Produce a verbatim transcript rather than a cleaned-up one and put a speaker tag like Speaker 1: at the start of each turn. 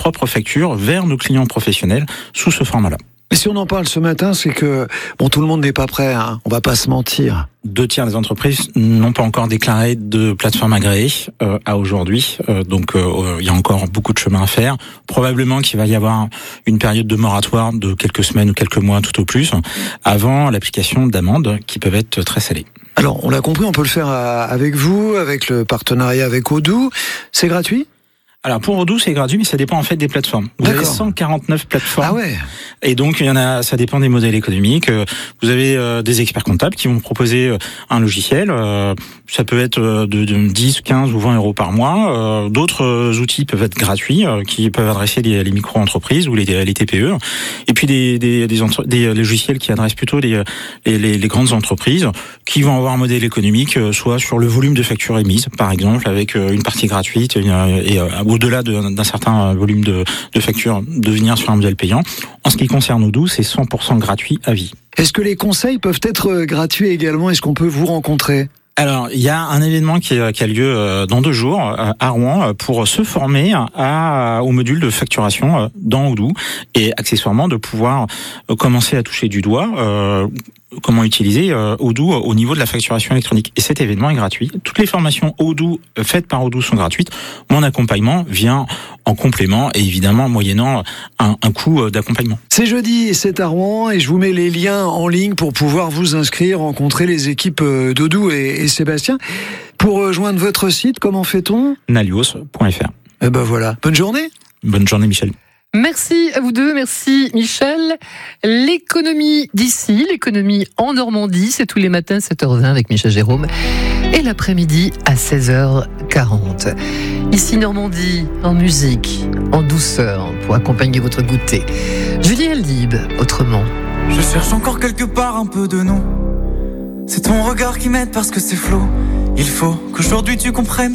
Speaker 1: propres factures vers nos clients professionnels sous ce format-là.
Speaker 2: Et si on en parle ce matin, c'est que bon, tout le monde n'est pas prêt, hein, on va pas se mentir.
Speaker 1: Deux tiers des entreprises n'ont pas encore déclaré de plateforme agréée euh, à aujourd'hui, euh, donc euh, il y a encore beaucoup de chemin à faire. Probablement qu'il va y avoir une période de moratoire de quelques semaines ou quelques mois tout au plus, avant l'application d'amendes qui peuvent être très salées.
Speaker 2: Alors, on l'a compris, on peut le faire avec vous, avec le partenariat avec Odoo. C'est gratuit ?
Speaker 1: Alors pour Odoo, c'est gratuit, mais ça dépend en fait des plateformes. Vous
Speaker 2: D'accord.
Speaker 1: avez cent quarante-neuf plateformes.
Speaker 2: Ah ouais.
Speaker 1: Et donc il y en a, ça dépend des modèles économiques. Vous avez euh, des experts comptables qui vont proposer euh, un logiciel. Euh, ça peut être de, de dix, quinze ou vingt euros par mois. Euh, d'autres euh, outils peuvent être gratuits, euh, qui peuvent adresser les, les micro-entreprises ou les, les T P E. Et puis des, des, des, entre, des logiciels qui adressent plutôt les, les, les, les grandes entreprises, qui vont avoir un modèle économique, euh, soit sur le volume de factures émises, par exemple, avec euh, une partie gratuite et, et euh, au-delà de, d'un certain volume de, de factures, de venir sur un modèle payant. En ce qui concerne Odoo, c'est cent pour cent gratuit à vie.
Speaker 2: Est-ce que les conseils peuvent être gratuits également ? Est-ce qu'on peut vous rencontrer ?
Speaker 1: Alors, il y a un événement qui, qui a lieu dans deux jours à Rouen pour se former à, au module de facturation dans Odoo et accessoirement de pouvoir commencer à toucher du doigt euh, comment utiliser euh, Odoo au niveau de la facturation électronique. Et cet événement est gratuit. Toutes les formations Odoo faites par Odoo sont gratuites. Mon accompagnement vient en complément et évidemment moyennant un, un coût d'accompagnement.
Speaker 2: C'est jeudi et c'est à Rouen et je vous mets les liens en ligne pour pouvoir vous inscrire, rencontrer les équipes d'Odoo et, et Sébastien. Pour rejoindre votre site, comment fait-on ?
Speaker 1: nalios point f r.
Speaker 2: Eh ben voilà. Bonne journée.
Speaker 1: Bonne journée Michel.
Speaker 3: Merci à vous deux, merci Michel. L'économie d'ici, l'économie en Normandie, c'est tous les matins sept heures vingt avec Michel Jérôme et l'après-midi à seize heures quarante. Ici Normandie, en musique, en douceur, pour accompagner votre goûter. Julien Lib, autrement.
Speaker 4: Je cherche encore quelque part un peu de nous. C'est ton regard qui m'aide parce que c'est flou. Il faut qu'aujourd'hui tu comprennes